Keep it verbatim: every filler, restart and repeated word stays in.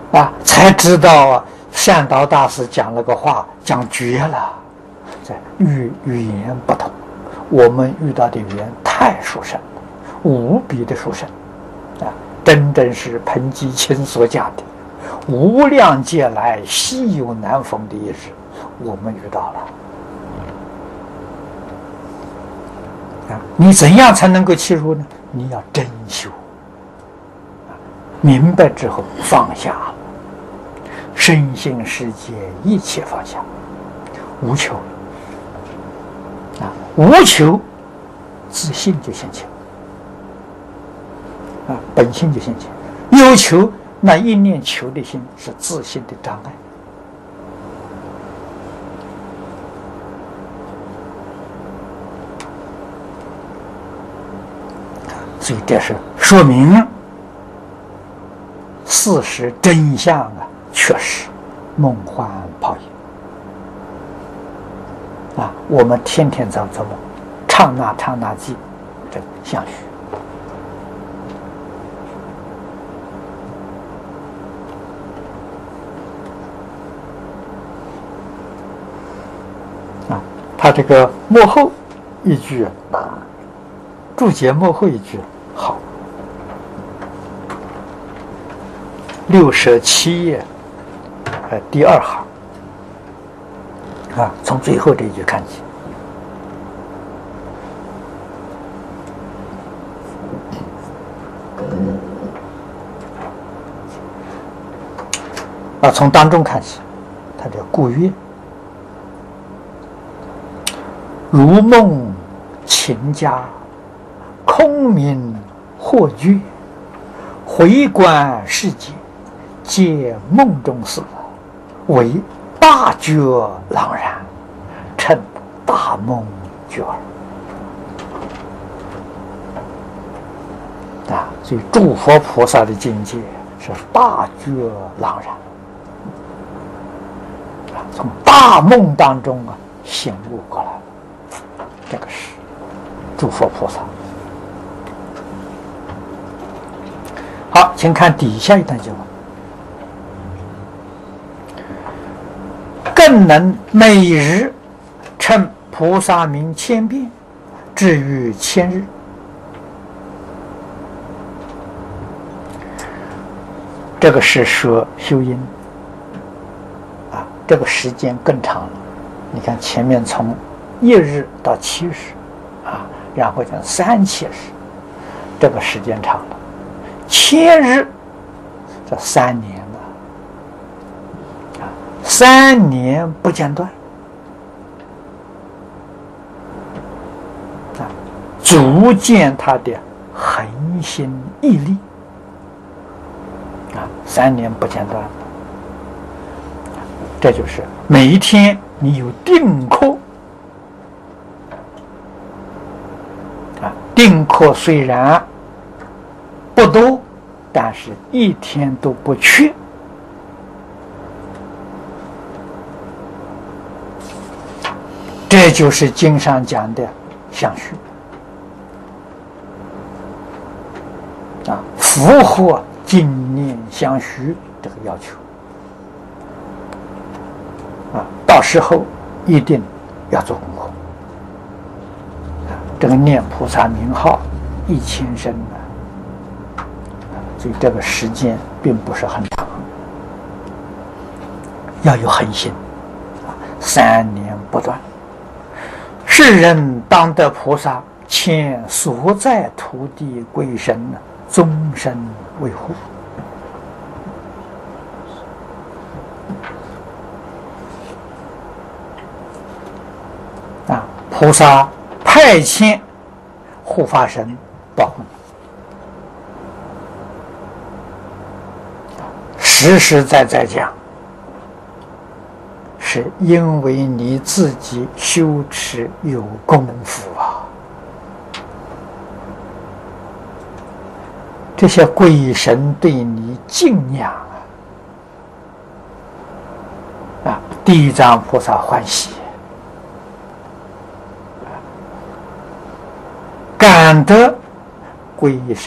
啊，才知道啊，善导大师讲了个话，讲绝了，这语语言不同，我们遇到的语言太殊胜了，无比的殊胜啊，真正是彭基清所讲的无量劫来稀有难逢的一日，我们遇到了。啊，你怎样才能够契入呢？你要真修，啊，明白之后放下了，身心世界一切放下，无求。啊，无求，自信就现前。啊，本性就现前。有求，那一念求的心是自信的障碍。所以这是说明事实真相啊，确实梦幻泡影啊！我们天天在做梦，刹那刹那即这个相续啊。他这个幕后一句啊，注解幕后一句好，六十七页，呃，第二行啊，从最后这一句看起。啊，从当中看起，他这故曰：如梦情家，空明或觉，回观世界，皆梦中事，为大觉朗然，称大梦觉耳。啊，所以诸佛菩萨的境界是大觉朗然，啊，从大梦当中啊醒悟过来了，这个是诸佛菩萨。好，请看底下一段经文。更能每日称菩萨名千遍，至于千日。这个是说修因啊，这个时间更长了。你看前面从一日到七日啊，然后讲三千日，这个时间长了。千日，这三年了，啊，三年不间断，啊，足见他的恒心毅力，啊，三年不间断，这就是每一天你有定课，啊，定课虽然不多，但是一天都不缺。这就是经上讲的相续啊，符合经念相续这个要求啊，到时候一定要做功课啊，这个念菩萨名号一千声呢。所以这个时间并不是很长，要有恒心啊，三年不断。世人当得菩萨，欠所在土地归身呢，终身维护。啊，菩萨派遣护法神保护你。实实在在讲，是因为你自己修持有功夫啊。这些鬼神对你敬仰啊，啊，地藏菩萨欢喜，感得鬼神